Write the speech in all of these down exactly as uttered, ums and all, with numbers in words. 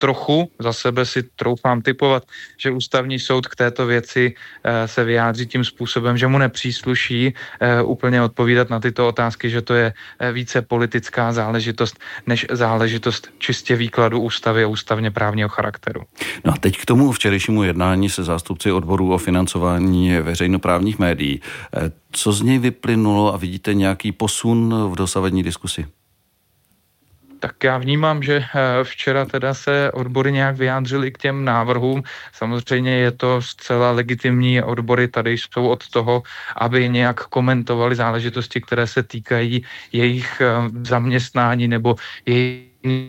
trochu, za sebe si troufám tipovat, že ústavní soud k této věci se vyjádří tím způsobem, že mu nepřísluší úplně odpovídat na tyto otázky, že to je více politická záležitost, než záležitost čistě výkladu ústavy a ústavně právního charakteru. No a teď k tomu včerejšímu jednání se zástupci odborů o financování veřejnoprávních médií. Co z něj vyplynulo a vidíte nějaký posun v dosavadní diskusi? Tak já vnímám, že včera teda se odbory nějak vyjádřily k těm návrhům. Samozřejmě je to zcela legitimní, odbory tady jsou od toho, aby nějak komentovali záležitosti, které se týkají jejich zaměstnání nebo jejich...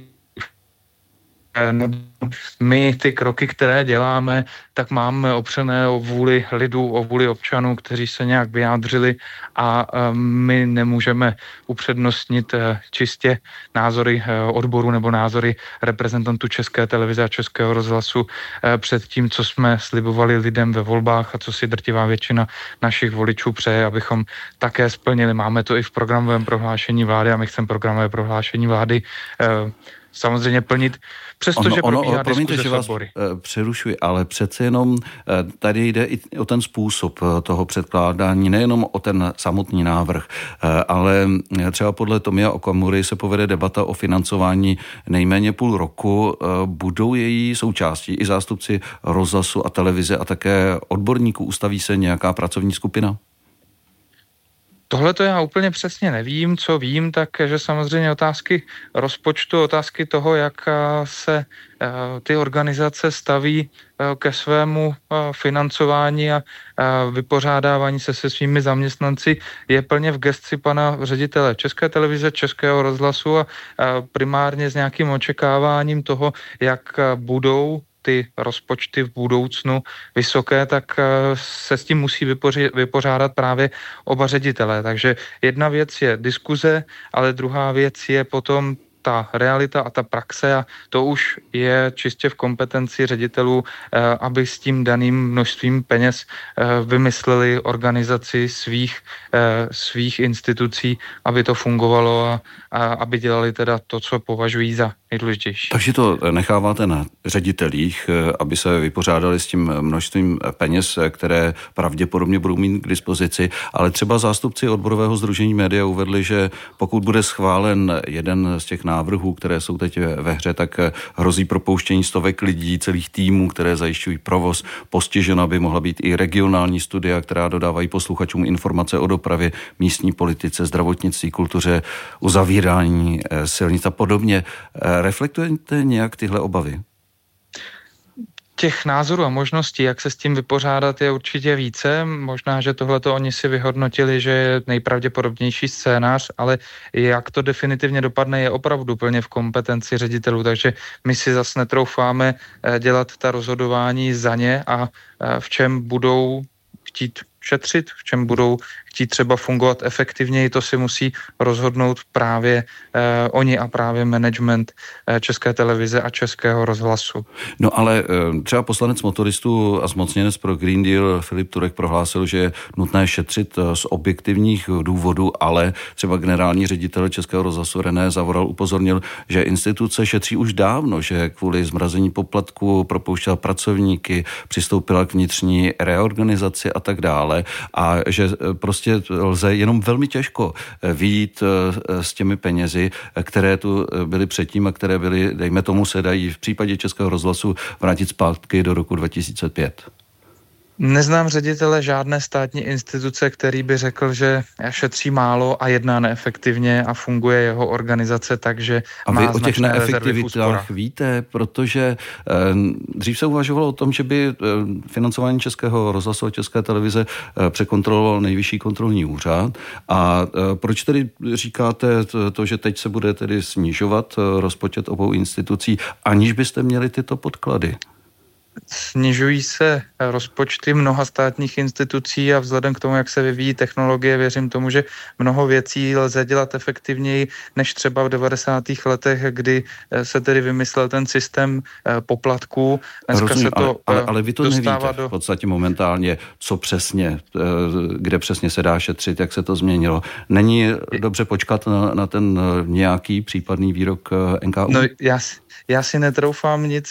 My ty kroky, které děláme, tak máme opřené o vůli lidu, o vůli občanů, kteří se nějak vyjádřili a my nemůžeme upřednostnit čistě názory odboru nebo názory reprezentantů České televize a Českého rozhlasu před tím, co jsme slibovali lidem ve volbách a co si drtivá většina našich voličů přeje, abychom také splnili. Máme to i v programovém prohlášení vlády a my chceme programové prohlášení vlády samozřejmě plnit, přestože ono, probíhá ono, promiňte, diskuze že s vás odbory. Přerušuji, ale přece jenom tady jde i o ten způsob toho předkládání, nejenom o ten samotný návrh, ale třeba podle Tomia Okamury se povede debata o financování nejméně půl roku. Budou její součástí i zástupci rozhlasu a televize a také odborníků? Ustaví se nějaká pracovní skupina? Tohle to já úplně přesně nevím, co vím, tak že samozřejmě otázky rozpočtu, otázky toho, jak se ty organizace staví ke svému financování a vypořádávání se se svými zaměstnanci, je plně v gesci pana ředitele České televize, Českého rozhlasu a primárně s nějakým očekáváním toho, jak budou ty rozpočty v budoucnu vysoké, tak se s tím musí vypoři, vypořádat právě oba ředitelé. Takže jedna věc je diskuze, ale druhá věc je potom ta realita a ta praxe a to už je čistě v kompetenci ředitelů, aby s tím daným množstvím peněz vymysleli organizaci svých, svých institucí, aby to fungovalo a, a aby dělali teda to, co považují za nejdůležitější. Takže to necháváte na ředitelích, aby se vypořádali s tím množstvím peněz, které pravděpodobně budou mít k dispozici, ale třeba zástupci odborového sdružení média uvedli, že pokud bude schválen jeden z těch návrhů, které jsou teď ve hře, tak hrozí propouštění stovek lidí, celých týmů, které zajišťují provoz. Postižena by mohla být i regionální studia, která dodávají posluchačům informace o dopravě, místní politice, zdravotnictví, kultuře, uzavírání silnic a podobně. Reflektujete nějak tyhle obavy? Těch názorů a možností, jak se s tím vypořádat, je určitě více. Možná, že tohleto oni si vyhodnotili, že je nejpravděpodobnější scénář, ale jak to definitivně dopadne, je opravdu plně v kompetenci ředitelů, takže my si zase netroufáme dělat ta rozhodování za ně a v čem budou chtít šetřit, v čem budou chtít třeba fungovat efektivněji, to si musí rozhodnout právě eh, oni a právě management eh, České televize a Českého rozhlasu. No ale eh, třeba poslanec motoristů a zmocněnec pro Green Deal Filip Turek prohlásil, že je nutné šetřit eh, z objektivních důvodů, ale třeba generální ředitel Českého rozhlasu René Zavoral upozornil, že instituce šetří už dávno, že kvůli zmrazení poplatku propouštěla pracovníky, přistoupila k vnitřní reorganizaci a tak dále a že eh, prostě lze jenom velmi těžko vyjít s těmi penězi, které tu byly předtím a které byly, dejme tomu, se dají v případě Českého rozhlasu vrátit zpátky do roku dva tisíce pět. Neznám ředitele žádné státní instituce, který by řekl, že šetří málo a jedná neefektivně a funguje jeho organizace tak, že a má vy o těch neefektivitách víte, protože eh, dřív se uvažovalo o tom, že by eh, financování Českého rozhlasu a České televize eh, překontroloval Nejvyšší kontrolní úřad. A eh, proč tedy říkáte to, to, že teď se bude tedy snižovat eh, rozpočet obou institucí, aniž byste měli tyto podklady? Snižují se rozpočty mnoha státních institucí a vzhledem k tomu, jak se vyvíjí technologie, věřím tomu, že mnoho věcí lze dělat efektivněji než třeba v devadesátých letech, kdy se tedy vymyslel ten systém poplatků. Dneska Rozumím, se to ale, ale, ale vy to nevíte do... v podstatě momentálně, co přesně, kde přesně se dá šetřit, jak se to změnilo. Není dobře počkat na, na ten nějaký případný výrok N K U? No, já, já si netroufám nic